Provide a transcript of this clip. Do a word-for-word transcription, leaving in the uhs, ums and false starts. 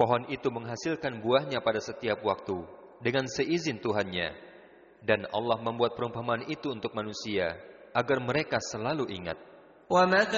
Pohon itu menghasilkan buahnya pada setiap waktu dengan seizin Tuhannya. Dan Allah membuat perumpamaan itu untuk manusia agar mereka selalu ingat. وَمَثَلُ